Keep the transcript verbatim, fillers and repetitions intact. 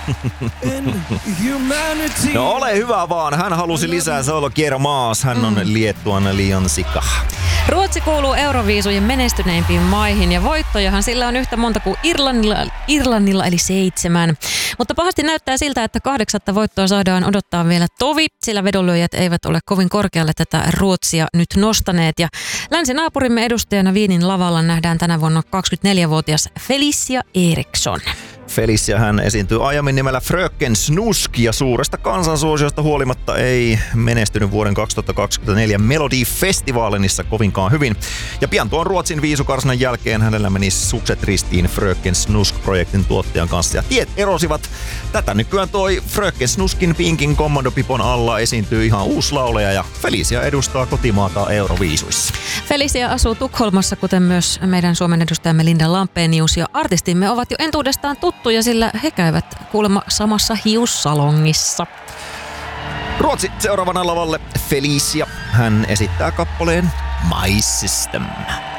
No ole hyvä vaan. Hän halusi lisää Solo Quiero Más. Hän on mm. Liettuan Lionsika. Ruotsi kuuluu Euroviisujen menestyneimpiin maihin ja voittojahan sillä on yhtä monta kuin Irlannilla, Irlannilla eli seitsemän. Mutta pahasti näyttää siltä, että kahdeksatta voittoa saadaan odottaa vielä tovi, sillä vedonlyöjät eivät ole kovin korkealle tätä Ruotsia nyt nostaneet. Ja länsinaapurimme edustajana Wienin lavalla nähdään tänä vuonna kaksikymmentäneljävuotias Felicia Eriksson. Felicia hän esiintyy aiemmin nimellä Fröken Snusk ja suuresta kansansuosiosta huolimatta ei menestynyt vuoden kaksituhattakaksikymmentäneljä Melodifestivaalinissa kovinkaan hyvin. Ja pian tuon Ruotsin viisukarsinan jälkeen hänellä meni sukset ristiin Fröken Snusk-projektin tuottajan kanssa ja tiet erosivat. Tätä nykyään toi Fröken Snuskin Pinkin kommandopipon alla esiintyy ihan uusi lauleja ja Felicia edustaa kotimaata Euroviisuissa. Felicia asuu Tukholmassa, kuten myös meidän Suomen edustajamme Linda Lampenius ja artistimme ovat jo entuudestaan tuttuja, sillä he käyvät kuulemma samassa hiussalongissa. Ruotsi seuraavana lavalle Felicia. Hän esittää kappaleen My System.